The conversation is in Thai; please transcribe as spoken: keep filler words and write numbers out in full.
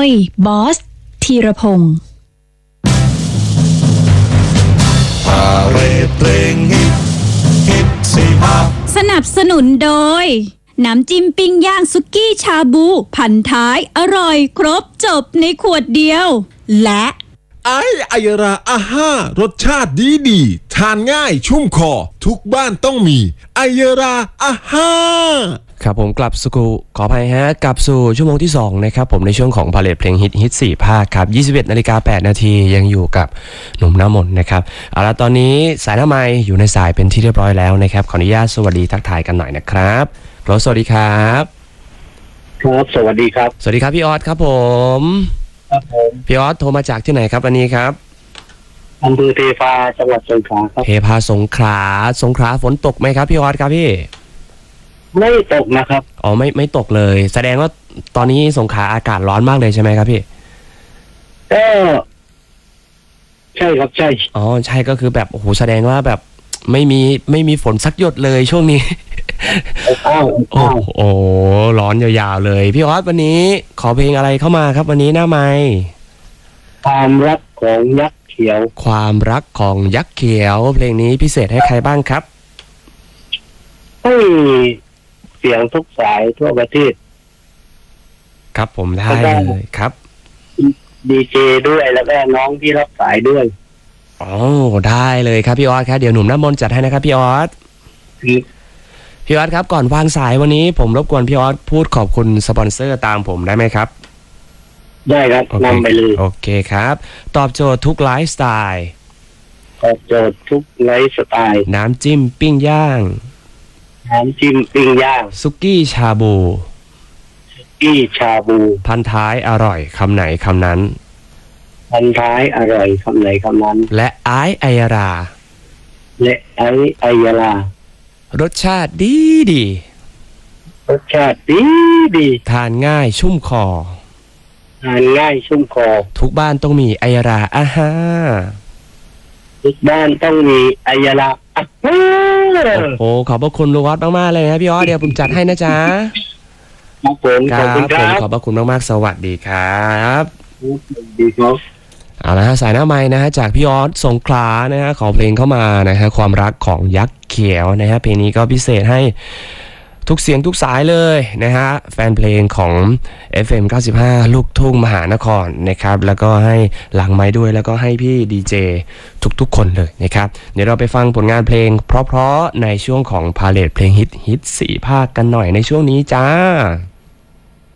ยบอสธีรพงศ์พาเรดเพลงฮิตฮิตสี่ภาคสนับสนุนโดยน้ำจิ้มปิ้งย่างสุกี้ชาบูพันท้ายอร่อยครบจบในขวดเดียวและไอไอยราอาห้ารสชาติดีดีทานง่ายชุ่มคอทุกบ้านต้องมีไอยราอาห้าครับผมกลับสู่ขออภัยฮะกลับสู่ชั่วโมงที่สองนะครับผมในช่วงของพาเลทเพลงฮิตฮิตสี่ภาคครับยี่สิบเอ็ดนาฬิกาแปดนาทียังอยู่กับหนุ่มน้ำมนต์นะครับเอาละตอนนี้สายหน้าไมค์อยู่ในสายเป็นที่เรียบร้อยแล้วนะครับขออนุญาตสวัสดีทักทายกันหน่อยนะครับโหลสวัสดีครับครับสวัสดีครับสวัสดีครับพี่ออสครับผมครับผมพี่ออสโทรมาจากที่ไหนครับวันนี้ครับอำเภอเทพาจังหวัดสงขลาครับเทพาสงขลาสงขลาฝนตกไหมครับพี่ออสครับพี่ไม่ตกนะครับอ๋อไม่ไม่ตกเลยแสดงว่าตอนนี้สงขลาอากาศร้อนมากเลยใช่ไหมครับพี่ก็ใช่ครับใช่อ๋อใช่ก็คือแบบโอ้โหแสดงว่าแบบไม่มีไม่มีฝนสักหยดเลยช่วงนี้อ้าวโอ้โหร้อนยาวๆเลยพี่ออสวันนี้ขอเพลงอะไรเข้ามาครับวันนี้หน้าไมค์ความรักของยักษ์เขียวความรักของยักษ์เขียวเพลงนี้พิเศษให้ใครบ้างครับให้เสียงทุกสายทั่วประเทศครับผมได้เลยครับดีเจด้วยแล้วก็น้องที่รับสายด้วยอ๋อได้เลยครับพี่ออสครับเดี๋ยวหนุ่มน้ำมนต์จัดให้นะครับพี่ออสพี่ออสครับก่อนวางสายวันนี้ผมรบกวนพี่ออสพูดขอบคุณสปอนเซอร์ตามผมได้ไหมครับได้ครับนำไปเลยโอเคครับตอบโจทย์ทุกไลฟ์สไตล์ตอบโจทย์ทุกไลฟ์สไตล์น้ำจิ้มปิ้งย่างน้ำจิ้มปิ้งย่างสุกี้ชาบูสุกี้ชาบูพันท้ายอร่อยคำไหนคำนั้นพันท้ายอร่อยคำไหนคำนั้นและไอไอยราและไอไอยารารสชาติดีดีรสชาติดีดีทานง่ายชุ่มคอทานง่ายชุ่มคอทุกบ้านต้องมีไอยราอาฮาทุกบ้านต้องมีไอยาราอาฮาโอ้โหขอบพระคุณลุงออสมากๆเลยนะพี่ออสเดี๋ยวผมจัดให้นะจ๊ะครับผมขอบคุณครับขอบพระคุณมากๆสวัสดีครับดีครับเอาละฮะสายหน้าไม้นะฮะจากพี่ออสสงขลานะฮะขอเพลงเข้ามานะฮะความรักของยักษ์เขียวนะฮะเพลงนี้ก็พิเศษให้ทุกเสียงทุกสายเลยนะฮะแฟนเพลงของ เอฟ เอ็ม เก้าสิบห้า ลูกทุ่งมหานครนะครับแล้วก็ให้หลังไม้ด้วยแล้วก็ให้พี่ดีเจทุกๆคนเลยนะครับเดี๋ยวเราไปฟังผลงานเพลงเพราะๆในช่วงของพาเลทเพลงฮิตฮิตสี่ภาคกันหน่อยในช่วงนี้จ้า